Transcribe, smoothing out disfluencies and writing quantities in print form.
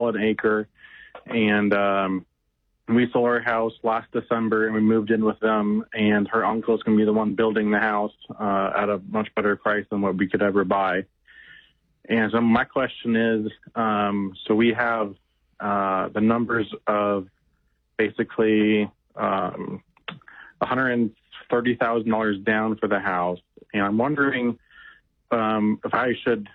sell an acre, and we sold our house last December, and we moved in with them, and her uncle is going to be the one building the house at a much better price than what we could ever buy. And so my question is, so we have the numbers of basically $130,000 down for the house, and I'm wondering if I should